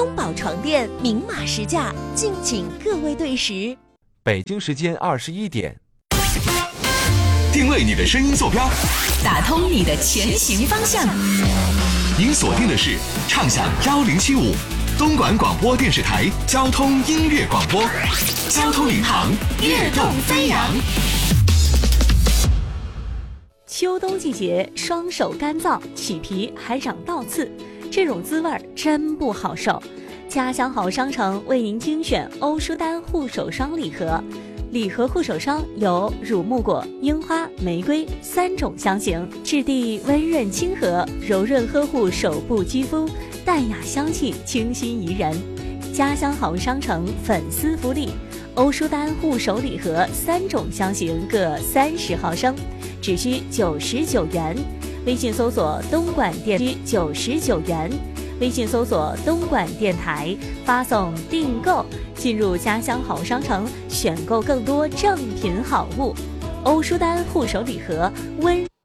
东宝床垫明码实价，敬请各位对时。 北京时间21点， 定位你的声音坐标， 打通你的前行方向。 您锁定的是畅享1075东莞广播电视台交通音乐广播，交通领航，跃动飞扬。 秋冬季节，双手干燥，起皮还长倒刺，这种滋味真不好受。家乡好商城为您精选欧舒丹护手霜礼盒，礼盒护手霜有乳木果、樱花、玫瑰3种香型，质地温润亲和，柔润呵护手部肌肤，淡雅香气，清新宜人。家乡好商城粉丝福利，欧舒丹护手礼盒3种香型各30毫升，只需99元。微信搜索东莞电需99元，微信搜索东莞电台，发送订购，进入家乡好商城，选购更多正品好物。欧舒丹护手礼盒温